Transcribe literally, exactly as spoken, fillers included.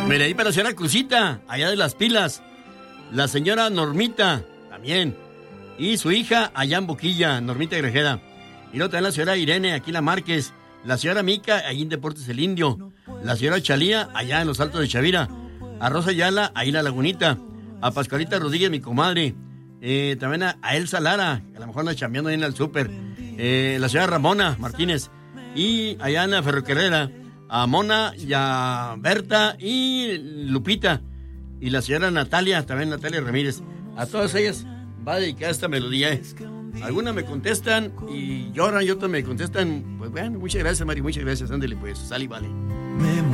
Mira, ahí para la señora Cruzita, allá de Las Pilas. La señora Normita, también. Y su hija, allá en Boquilla, Normita Grajeda. Y luego también la señora Irene, aquí en La Márquez. La señora Mica, ahí en Deportes El Indio. La señora Chalía, allá en los Altos de Chavira. A Rosa Ayala, ahí en La Lagunita. A Pascualita Rodríguez, mi comadre. Eh, también a, a Elsa Lara, que a lo mejor anda chambeando ahí en el súper. Eh, la señora Ramona Martínez. Y allá en la Ferrocarrera, a Mona y a Berta y Lupita. Y la señora Natalia, también Natalia Ramírez. A todas ellas va a dedicar esta melodía. ¿eh? Algunas me contestan y lloran y otras me contestan. Pues bueno, muchas gracias, Mari, muchas gracias. Ándale, pues, sal y vale.